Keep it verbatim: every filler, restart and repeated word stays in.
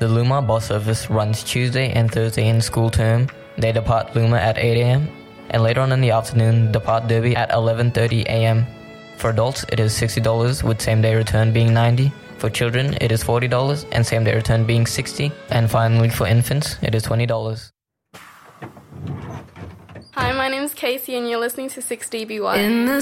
The Luma bus service runs Tuesday and Thursday in school term. They depart Luma at eight a.m. and later on in the afternoon depart Derby at eleven thirty a.m. For adults, it is sixty dollars with same-day return being ninety dollars. For children, it is forty dollars and same-day return being sixty dollars. And finally, for infants, it is twenty dollars. Hi, my name is Casey and you're listening to six D B Y. In the